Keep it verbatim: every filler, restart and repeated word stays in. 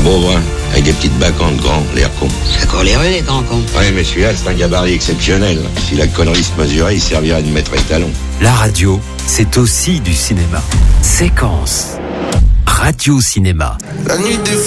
pauvre, hein, avec des petites bacchantes grands, l'air con. Ça court les rues, les grands cons. Oui, mais celui-là, c'est un gabarit exceptionnel. Si la connerie se mesurait, il servirait de maître étalon. La radio, c'est aussi du cinéma. Séquence. Radio Cinéma. La nuit des